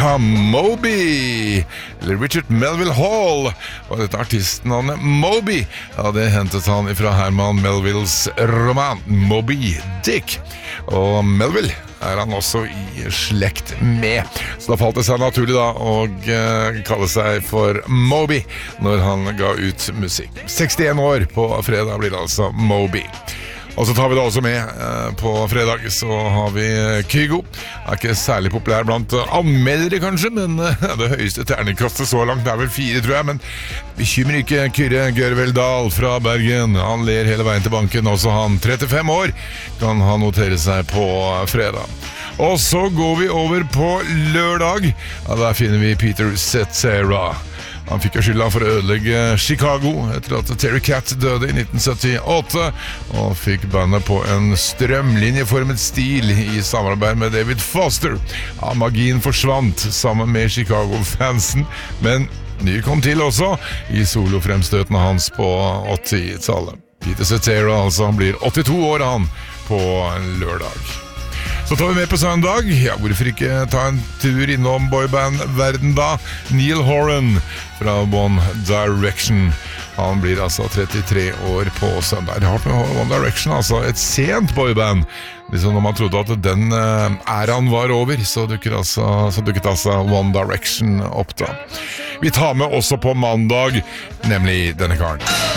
ja, Moby, eller Richard Melville Hall, og dette artistnavnet Moby, ja, det hentet han fra Herman Melvilles roman Moby Dick, og Melville han også i slekt med. Så da falt det seg naturlig da å kalle seg for Moby når han ga ut musikk. 61 år på fredag blir det altså Moby. Og så tar vi det også med på fredag, så har vi Kygo. Ikke særlig populær blant anmeldere kanskje, men det høyeste terningkastet så langt vel 4, tror jeg. Men bekymrer ikke Kyrre Gørveldal fra Bergen. Han ler hele veien til banken, også han 35 år kan han notere seg på fredag. Og så går vi over på lørdag. Ja, der finner vi Peter Cetera. Han fikk jo skylda for å ødelegge Chicago etter at Terry Cat døde i 1978, og fikk bandet på en strømlinjeformet stil i samarbeid med David Foster. Ja, magien forsvant sammen med Chicago-fansen, men ny kom til også i solofremstøtene hans på 80-tallet. Peter Cetera altså, han blir 82 år han på lørdag. Så tar vi med på søndag. Ja, hvorfor ikke ta en tur innom boyband-verden da? Neil Horan fra One Direction. Han blir altså 33 år på søndag. Det har vært med One Direction, altså et sent boyband. Liksom når man trodde at den æraen var over, så dukket altså One Direction opp da. Vi tar med også på mandag, nemlig denne karen.